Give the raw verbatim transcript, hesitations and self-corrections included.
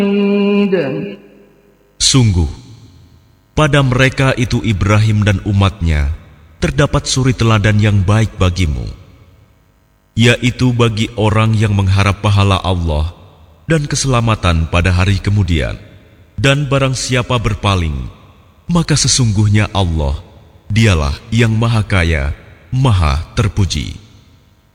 Sungguh, pada mereka itu Ibrahim dan umatnya terdapat suri teladan yang baik bagimu, yaitu bagi orang yang mengharap pahala Allah dan keselamatan pada hari kemudian. Dan barang siapa berpaling, maka sesungguhnya Allah, dialah yang maha kaya, maha terpuji.